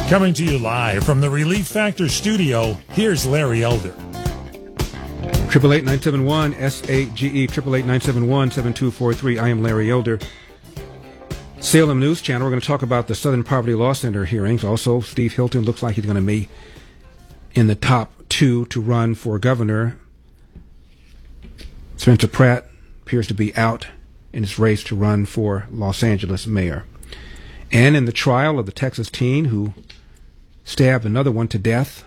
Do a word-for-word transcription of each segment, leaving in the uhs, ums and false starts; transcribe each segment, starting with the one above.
Coming to you live from the Relief Factor studio, here's Larry Elder. Triple eight nine seven one S A G E triple eight nine seven one seven two four three. I am Larry Elder. Salem News Channel. We're going to talk about the Southern Poverty Law Center hearings. Also, Steve Hilton looks like he's going to be in the top two to run for governor. Spencer Pratt appears to be out in his race to run for Los Angeles mayor. And in the trial of the Texas teen who stabbed another one to death,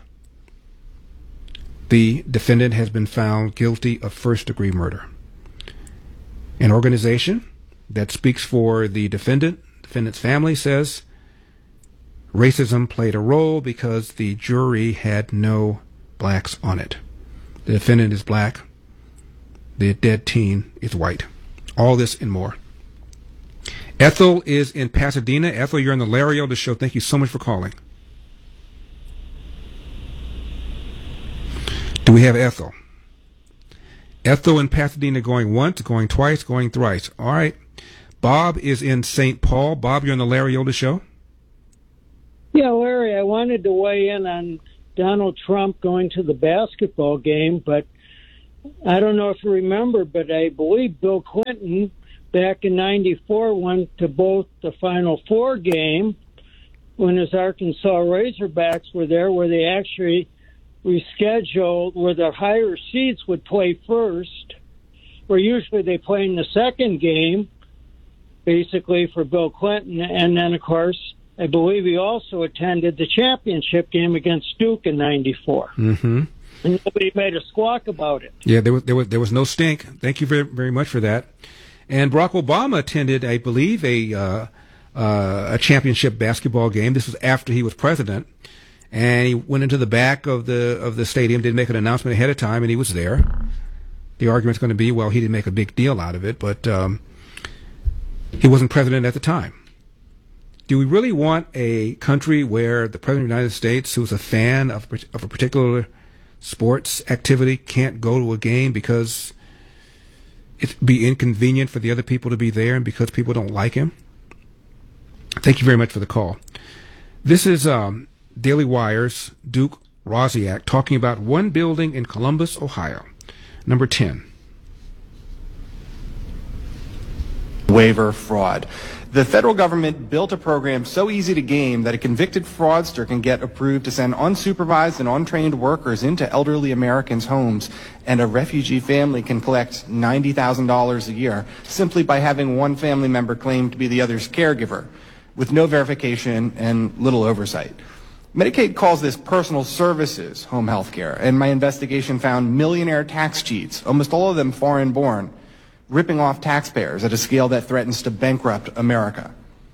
the defendant has been found guilty of first-degree murder. An organization that speaks for the defendant, defendant's family, says racism played a role because the jury had no blacks on it. The defendant is black. The dead teen is white. All this and more. Ethel is in Pasadena. Ethel, you're on the Larry Elder Show. Thank you so much for calling. Do we have Ethel? Ethel in Pasadena going once, going twice, going thrice. All right. Bob is in Saint Paul. Bob, you're on the Larry Elder Show. Yeah, Larry, I wanted to weigh in on Donald Trump going to the basketball game, but I don't know if you remember, but I believe Bill Clinton back in ninety-four went to both the Final Four game when his Arkansas Razorbacks were there, where they actually rescheduled where the higher seeds would play first, where usually they play in the second game, basically for Bill Clinton. And then, of course, I believe he also attended the championship game against Duke in ninety-four. Mm-hmm. And nobody made a squawk about it. Yeah, there was, there was, there was no stink. Thank you very, very much for that. And Barack Obama attended, I believe, a uh, uh, a championship basketball game. This was after he was president. And he went into the back of the of the stadium, didn't make an announcement ahead of time, and he was there. The argument's going to be, well, he didn't make a big deal out of it, but um, he wasn't president at the time. Do we really want a country where the president of the United States, who's a fan of, of a particular sports activity, can't go to a game because it'd be inconvenient for the other people to be there and because people don't like him? Thank you very much for the call. This is um, Daily Wire's Duke Rosiak talking about one building in Columbus, Ohio. Number ten. Waiver fraud. The federal government built a program so easy to game that a convicted fraudster can get approved to send unsupervised and untrained workers into elderly Americans' homes, and a refugee family can collect ninety thousand dollars a year simply by having one family member claim to be the other's caregiver, with no verification and little oversight. Medicaid calls this personal services home health care, and my investigation found millionaire tax cheats, almost all of them foreign-born, ripping off taxpayers at a scale that threatens to bankrupt America.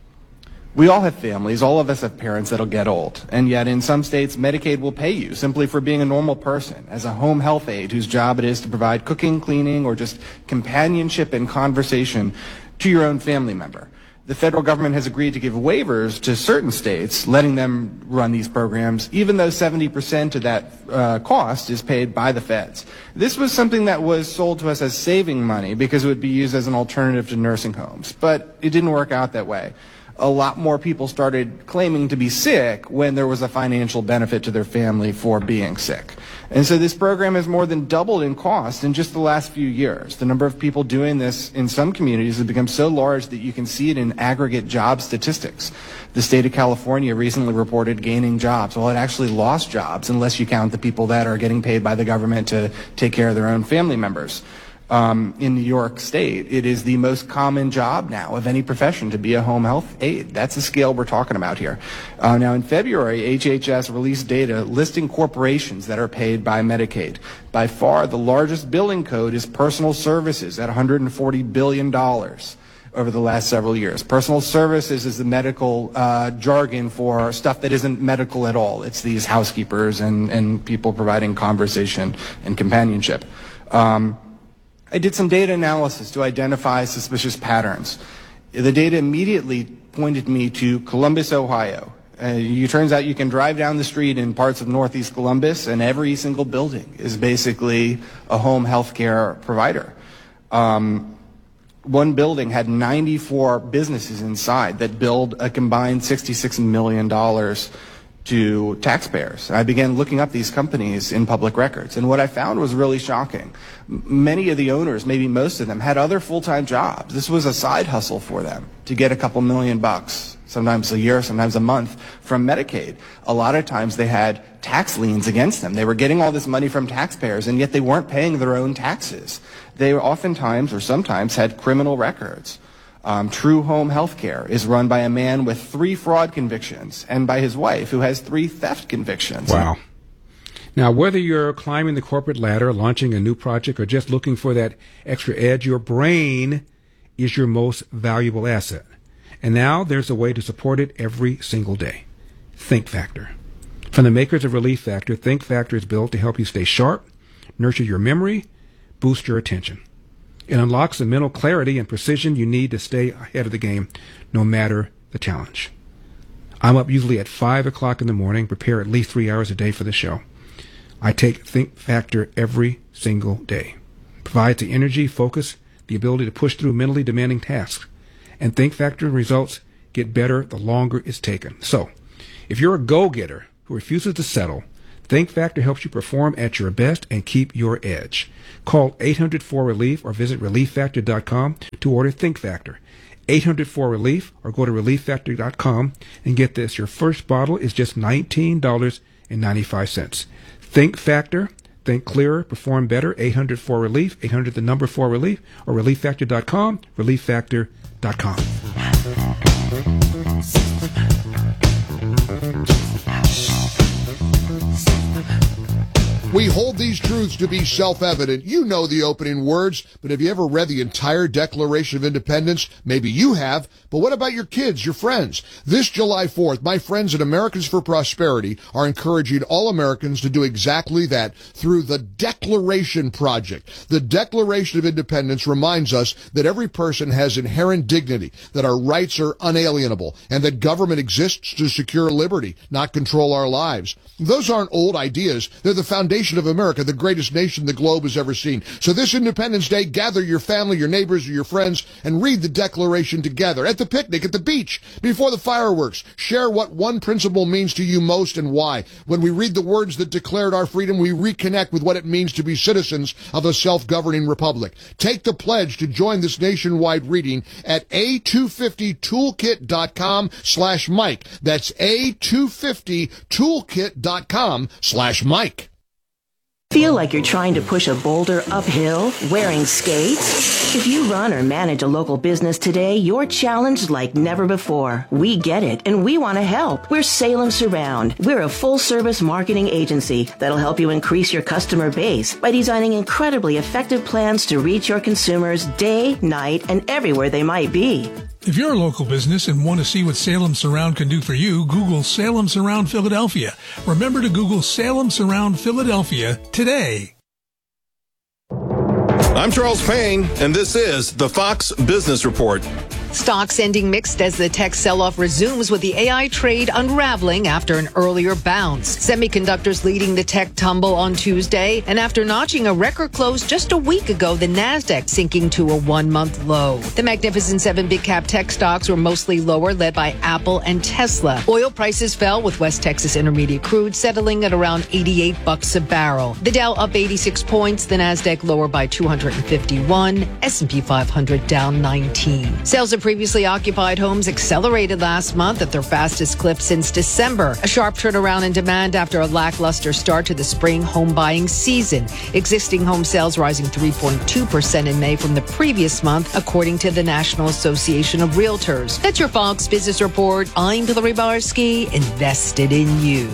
We all have families, all of us have parents that'll get old, and yet in some states Medicaid will pay you simply for being a normal person, as a home health aide whose job it is to provide cooking, cleaning, or just companionship and conversation to your own family member. The federal government has agreed to give waivers to certain states, letting them run these programs, even though seventy percent of that uh, cost is paid by the feds. This was something that was sold to us as saving money because it would be used as an alternative to nursing homes, but it didn't work out that way. A lot more people started claiming to be sick when there was a financial benefit to their family for being sick. And so this program has more than doubled in cost in just the last few years. The number of people doing this in some communities has become so large that you can see it in aggregate job statistics. The state of California recently reported gaining jobs. Well, it actually lost jobs unless you count the people that are getting paid by the government to take care of their own family members. Um, in New York State, it is the most common job now of any profession to be a home health aide. That's the scale we're talking about here. Uh, now, in February, H H S released data listing corporations that are paid by Medicaid. By far, the largest billing code is personal services at one hundred forty billion dollars over the last several years. Personal services is the medical uh, jargon for stuff that isn't medical at all. It's these housekeepers and, and people providing conversation and companionship. Um, I did some data analysis to identify suspicious patterns. The data immediately pointed me to Columbus, Ohio. Uh, it turns out you can drive down the street in parts of northeast Columbus, and every single building is basically a home health care provider. Um, one building had ninety-four businesses inside that billed a combined sixty-six million dollars to taxpayers. I began looking up these companies in public records, and what I found was really shocking. M- many of the owners, maybe most of them, had other full-time jobs. This was a side hustle for them to get a couple million bucks, sometimes a year, sometimes a month, from Medicaid. A lot of times they had tax liens against them. They were getting all this money from taxpayers, and yet they weren't paying their own taxes. They oftentimes, or sometimes, had criminal records. Um, True Home Healthcare is run by a man with three fraud convictions and by his wife who has three theft convictions. Wow. Now, whether you're climbing the corporate ladder, launching a new project, or just looking for that extra edge, your brain is your most valuable asset. And now there's a way to support it every single day. Think Factor. From the makers of Relief Factor, Think Factor is built to help you stay sharp, nurture your memory, boost your attention. It unlocks the mental clarity and precision you need to stay ahead of the game, no matter the challenge. I'm up usually at five o'clock in the morning, prepare at least three hours a day for the show. I take Think Factor every single day. It provides the energy, focus, the ability to push through mentally demanding tasks. And Think Factor results get better the longer it's taken. So, if you're a go-getter who refuses to settle, Think Factor helps you perform at your best and keep your edge. Call eight hundred four relief or visit relief factor dot com to order Think Factor. eight hundred four relief or go to relief factor dot com and get this. Your first bottle is just nineteen dollars and ninety-five cents. Think Factor. Think clearer. Perform better. eight hundred four relief. eight hundred the number four relief or relief factor dot com. relief factor dot com. We hold these truths to be self-evident. You know the opening words, but have you ever read the entire Declaration of Independence? Maybe you have, but what about your kids, your friends? This July fourth, my friends at Americans for Prosperity are encouraging all Americans to do exactly that through the Declaration Project. The Declaration of Independence reminds us that every person has inherent dignity, that our rights are unalienable, and that government exists to secure liberty, not control our lives. Those aren't old ideas. They're the foundation of America, the greatest nation the globe has ever seen. So this Independence Day, gather your family, your neighbors, or your friends, and read the Declaration together. At the picnic, at the beach, before the fireworks. Share what one principle means to you most and why. When we read the words that declared our freedom, we reconnect with what it means to be citizens of a self-governing republic. Take the pledge to join this nationwide reading at a two fifty toolkit dot com slash Mike. That's a two fifty toolkit dot com slash Mike. Feel like you're trying to push a boulder uphill wearing skates? If you run or manage a local business today, you're challenged like never before. We get it, and we want to help. We're Salem Surround. We're a full-service marketing agency that'll help you increase your customer base by designing incredibly effective plans to reach your consumers day, night, and everywhere they might be. If you're a local business and want to see what Salem Surround can do for you, Google Salem Surround Philadelphia. Remember to Google Salem Surround Philadelphia today. I'm Charles Payne, and this is the Fox Business Report. Stocks ending mixed as the tech sell-off resumes with the A I trade unraveling after an earlier bounce. Semiconductors leading the tech tumble on Tuesday, and after notching a record close just a week ago, the Nasdaq sinking to a one-month low. The Magnificent Seven big-cap tech stocks were mostly lower, led by Apple and Tesla. Oil prices fell, with West Texas Intermediate crude settling at around eighty-eight bucks a barrel. The Dow up eighty-six points, the Nasdaq lower by two hundred fifty-one, S and P five hundred down nineteen. Sales of previously occupied homes accelerated last month at their fastest clip since December. A sharp turnaround in demand after a lackluster start to the spring home buying season. Existing home sales rising three point two percent in May from the previous month, according to the National Association of Realtors. That's your Fox Business Report. I'm Hillary Barsky, invested in you.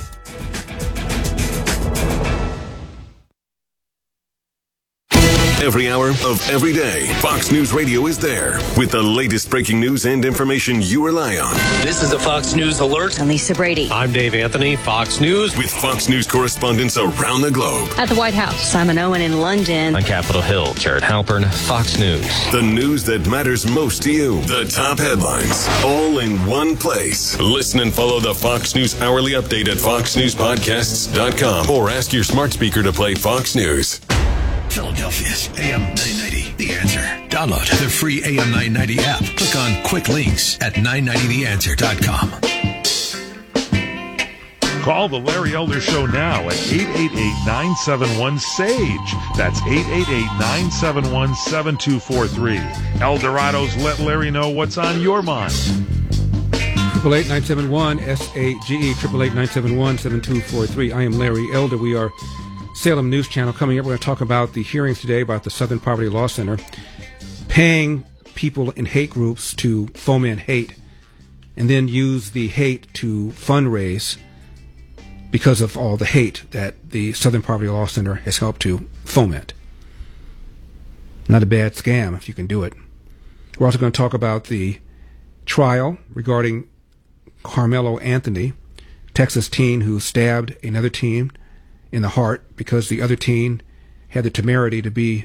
Every hour of every day, Fox News Radio is there with the latest breaking news and information you rely on. This is a Fox News Alert. I'm Lisa Brady. I'm Dave Anthony, Fox News. With Fox News correspondents around the globe. At the White House, Simon Owen in London. On Capitol Hill, Jared Halpern, Fox News. The news that matters most to you. The top headlines, all in one place. Listen and follow the Fox News Hourly Update at fox news podcasts dot com or ask your smart speaker to play Fox News. Philadelphia's A M nine ninety, The Answer. Download the free A M nine ninety app. Click on Quick Links at nine ninety the answer dot com. Call the Larry Elder Show now at eight eight eight, nine seven one, S A G E. That's eight eight eight, nine seven one, seven two four three. Eldorado's Let Larry Know What's on Your Mind. Triple eight nine seven one S A G E, triple eight nine seven one seven two four three. I am Larry Elder. We are Salem News Channel. Coming up, we're going to talk about the hearings today about the Southern Poverty Law Center paying people in hate groups to foment hate and then use the hate to fundraise because of all the hate that the Southern Poverty Law Center has helped to foment. Not a bad scam if you can do it. We're also going to talk about the trial regarding Carmelo Anthony, Texas teen who stabbed another teen in the heart because the other teen had the temerity to be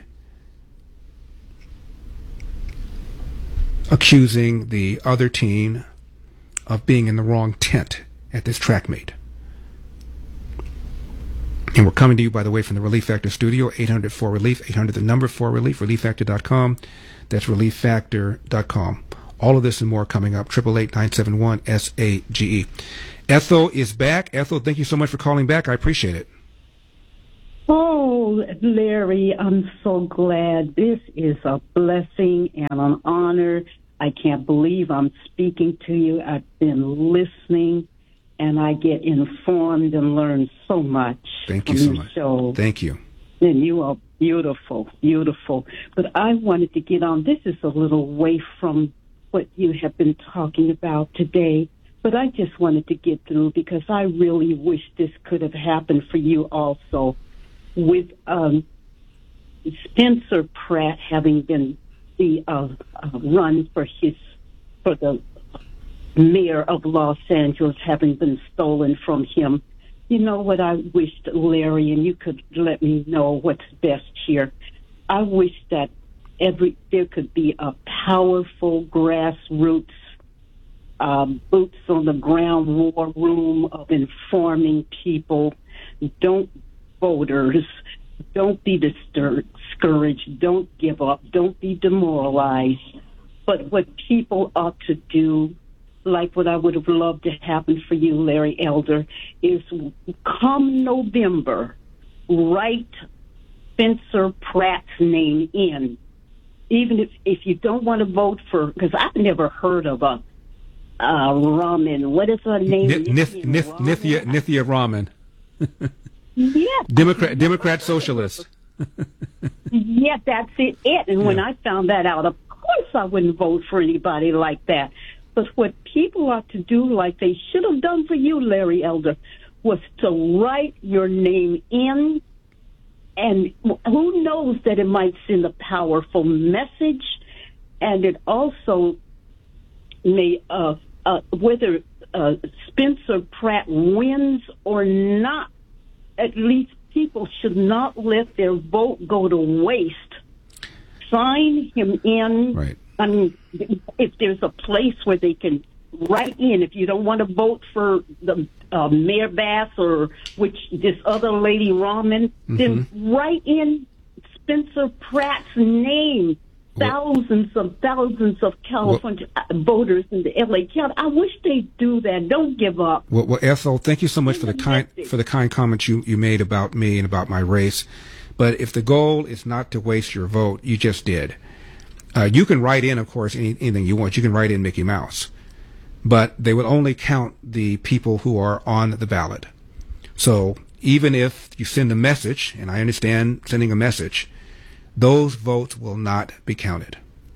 accusing the other teen of being in the wrong tent at this track meet. And we're coming to you, by the way, from the Relief Factor studio, eight hundred four relief, eight hundred the number four relief, relief factor dot com. That's relief factor dot com. All of this and more coming up, triple eight nine seven one S A G E. Ethel is back. Ethel, thank you so much for calling back. I appreciate it. Oh, Larry, I'm so glad. This is a blessing and an honor. I can't believe I'm speaking to you. I've been listening, and I get informed and learn so much. Thank you so much. Show. Thank you. And you are beautiful, beautiful. But I wanted to get on. This is a little away from what you have been talking about today, but I just wanted to get through because I really wish this could have happened for you also. With um, Spencer Pratt having been the uh, uh, run for his for the mayor of Los Angeles having been stolen from him, you know what I wished, Larry, and you could let me know what's best here. I wish that every there could be a powerful grassroots, um, boots on the ground war room of informing people. Don't voters, don't be discouraged, don't give up, don't be demoralized. But what people ought to do, like what I would have loved to happen for you, Larry Elder, is come November, write Spencer Pratt's name in. Even if, if you don't want to vote for, because I've never heard of a uh, Raman. What is her name? N- Nith- Nith- Nithya, Nithya Raman. Yeah. Democrat, Democrat Socialist. Yeah, that's it. it. And when Yeah. I found that out, of course I wouldn't vote for anybody like that. But what people ought to do, like they should have done for you, Larry Elder, was to write your name in. And who knows that it might send a powerful message. And it also may, uh, uh, whether uh, Spencer Pratt wins or not, at least people should not let their vote go to waste. Sign him in. Right. I mean, if there's a place where they can write in, if you don't want to vote for the uh, Mayor Bass or which this other lady Raman, mm-hmm. then write in Spencer Pratt's name. Thousands of thousands of California well, voters in the L A County. I wish they'd do that. Don't give up. Well, well, Ethel, thank you so much for the kind for the kind comments you, you made about me and about my race. But if the goal is not to waste your vote, you just did. Uh, you can write in, of course, any, anything you want. You can write in Mickey Mouse, but they will only count the people who are on the ballot. So even if you send a message, and I understand sending a message, those votes will not be counted.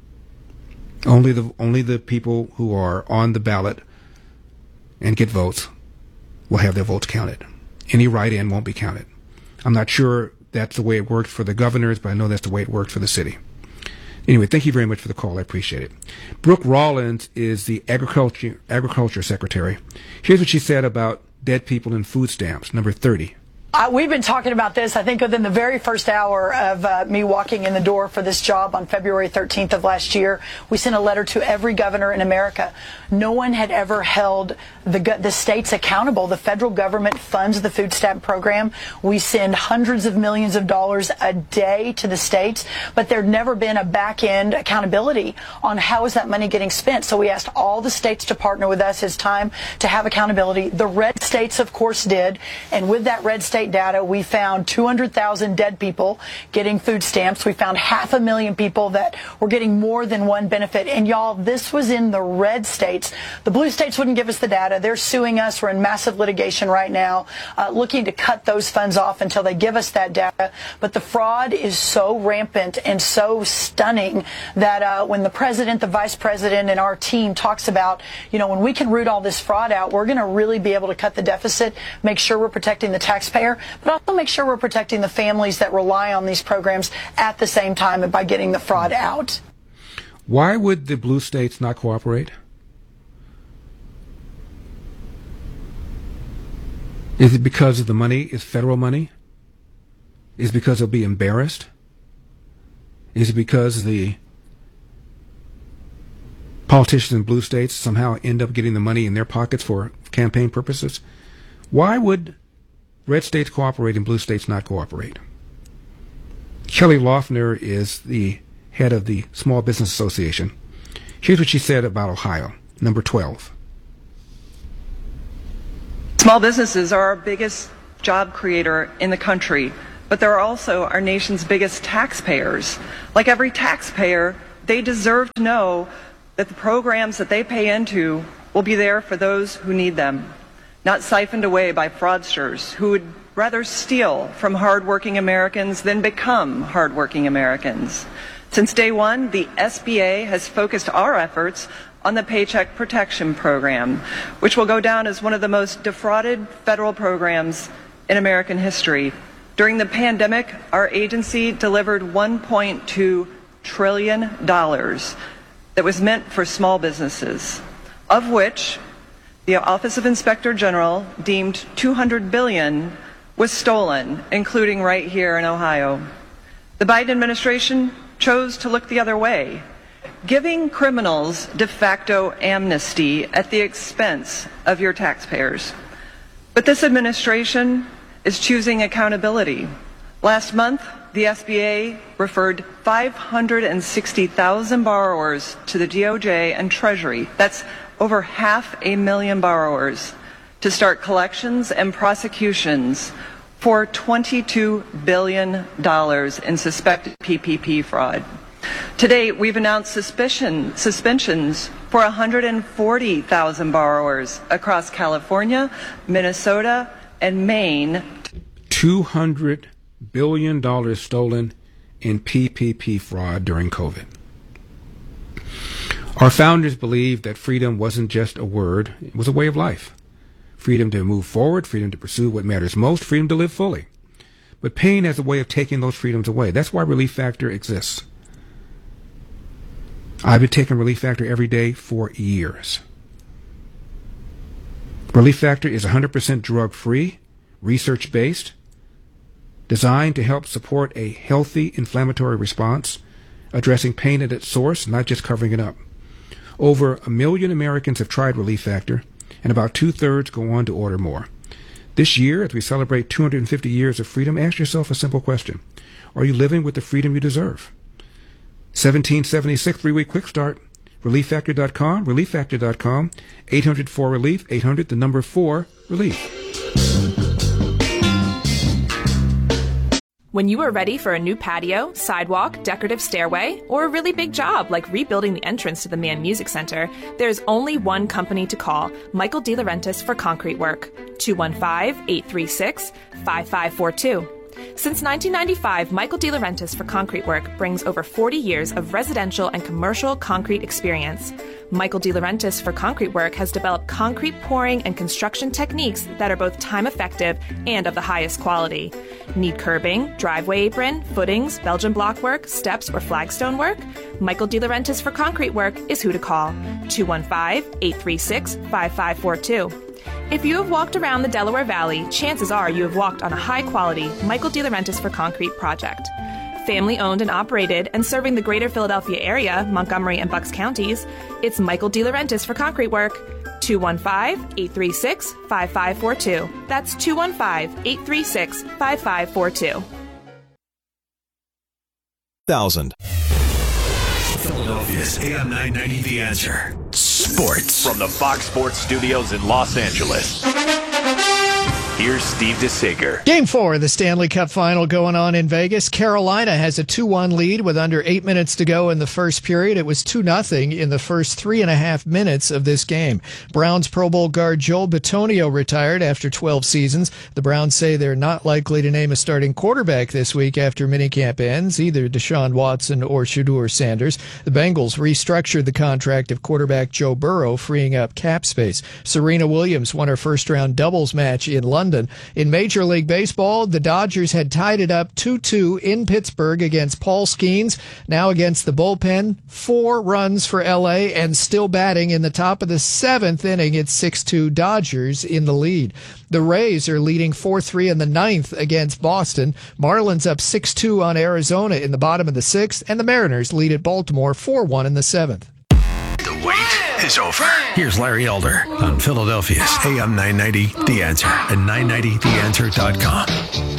Only the only the people who are on the ballot and get votes will have their votes counted. Any write-in won't be counted. I'm not sure that's the way it worked for the governors, but I know that's the way it worked for the city. Anyway, thank you very much for the call. I appreciate it. Brooke Rollins is the agriculture agriculture secretary. Here's what she said about dead people and food stamps, number thirty. Uh, we've been talking about this, I think, within the very first hour of uh, me walking in the door for this job on February thirteenth of last year. We sent a letter to every governor in America. No one had ever held the, the states accountable. The federal government funds the food stamp program. We send hundreds of millions of dollars a day to the states, but there'd never been a back-end accountability on how is that money getting spent. So we asked all the states to partner with us. It's time to have accountability. The red states, of course, did. And with that red state data, we found two hundred thousand dead people getting food stamps. We found half a million people that were getting more than one benefit. And y'all, this was in the red states. The blue states wouldn't give us the data. They're suing us. We're in massive litigation right now, uh, looking to cut those funds off until they give us that data. But the fraud is so rampant and so stunning that uh, when the president, the vice president, and our team talks about, you know, when we can root all this fraud out, we're going to really be able to cut the deficit, make sure we're protecting the taxpayer, but also make sure we're protecting the families that rely on these programs at the same time and by getting the fraud out. Why would the blue states not cooperate? Is it because of the money is federal money? Is it because they'll be embarrassed? Is it because the politicians in blue states somehow end up getting the money in their pockets for campaign purposes? Why would red states cooperate and blue states not cooperate? Kelly Loeffner is the head of the Small Business Association. Here's what she said about Ohio, number twelve. Small businesses are our biggest job creator in the country, but they're also our nation's biggest taxpayers. Like every taxpayer, they deserve to know that the programs that they pay into will be there for those who need them, not siphoned away by fraudsters who would rather steal from hardworking Americans than become hardworking Americans. Since day one, the S B A has focused our efforts on the Paycheck Protection Program, which will go down as one of the most defrauded federal programs in American history. During the pandemic, our agency delivered one point two trillion dollars that was meant for small businesses, of which the Office of Inspector General deemed two hundred billion dollars was stolen, including right here in Ohio. The Biden administration chose to look the other way, giving criminals de facto amnesty at the expense of your taxpayers. But this administration is choosing accountability. Last month, the S B A referred five hundred sixty thousand borrowers to the D O J and Treasury. That's over half a million borrowers to start collections and prosecutions for twenty-two billion dollars in suspected P P P fraud. Today, we've announced suspicion, suspensions for one hundred forty thousand borrowers across California, Minnesota, and Maine. two hundred billion dollars stolen in P P P fraud during COVID. Our founders believed that freedom wasn't just a word, it was a way of life. Freedom to move forward, freedom to pursue what matters most, freedom to live fully. But pain has a way of taking those freedoms away. That's why Relief Factor exists. I've been taking Relief Factor every day for years. Relief Factor is one hundred percent drug-free, research-based, designed to help support a healthy inflammatory response, addressing pain at its source, not just covering it up. Over a million Americans have tried Relief Factor, and about two-thirds go on to order more. This year, as we celebrate two hundred fifty years of freedom, ask yourself a simple question. Are you living with the freedom you deserve? seventeen seventy-six, three-week quick start. relief factor dot com, relief factor dot com, eight hundred four relief, eight hundred, the number four, relief. When you are ready for a new patio, sidewalk, decorative stairway, or a really big job like rebuilding the entrance to the Mann Music Center, there's only one company to call, Michael DeLaurentis for concrete work. two one five, eight three six, five five four two. Since nineteen ninety-five, Michael DeLaurentis for concrete work brings over forty years of residential and commercial concrete experience. Michael DeLaurentis for concrete work has developed concrete pouring and construction techniques that are both time-effective and of the highest quality. Need curbing, driveway apron, footings, Belgian block work, steps, or flagstone work? Michael DeLaurentis for concrete work is who to call. two one five, eight three six, five five four two. If you have walked around the Delaware Valley, chances are you have walked on a high-quality Michael DeLaurentis for Concrete project. Family-owned and operated and serving the greater Philadelphia area, Montgomery and Bucks counties, it's Michael DeLaurentis for concrete work. two one five, eight three six, five five four two. That's two one five, eight three six, five five four two. Thousand. Philadelphia's A M nine ninety The Answer. Sports. From the Fox Sports Studios in Los Angeles. Here's Steve DeSager. Game four of the Stanley Cup Final going on in Vegas. Carolina has a two one lead with under eight minutes to go in the first period. It was two nothing in the first three and a half minutes of this game. Browns Pro Bowl guard Joel Bitonio retired after twelve seasons. The Browns say they're not likely to name a starting quarterback this week after minicamp ends, either Deshaun Watson or Shedeur Sanders. The Bengals restructured the contract of quarterback Joe Burrow, freeing up cap space. Serena Williams won her first-round doubles match in London. In Major League Baseball, the Dodgers had tied it up two two in Pittsburgh against Paul Skeens. Now against the bullpen, four runs for L A and still batting in the top of the seventh inning. It's six two Dodgers in the lead. The Rays are leading four three in the ninth against Boston. Marlins up six two on Arizona in the bottom of the sixth, and the Mariners lead at Baltimore four one in the seventh. The wait is over. Here's Larry Elder on Philadelphia's A M nine ninety The Answer and nine ninety the answer dot com.